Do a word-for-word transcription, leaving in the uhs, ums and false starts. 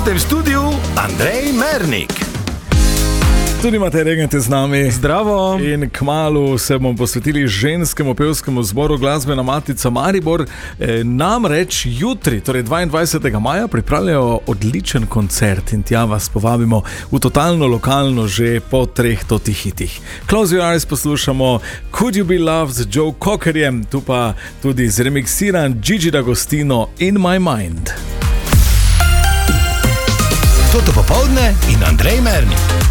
goste v studiu Andrej Mernik. Tudi imate regente z nami. Zdravo. In kmalu se bomo posvetili ženskemu pevskemu zboru Glasbena Matica Maribor. E, namreč jutri, torej dvaindvajsetega maja, pripravljajo odličen koncert in tja vas povabimo v totalno lokalno že po treh totih hitih. Close Your Eyes poslušamo, Could You Be Loved z Joe Cockerjem, tu pa tudi zremiksiran Gigi D'Agostino In My Mind. Toto popoldne in Andrej Mernik.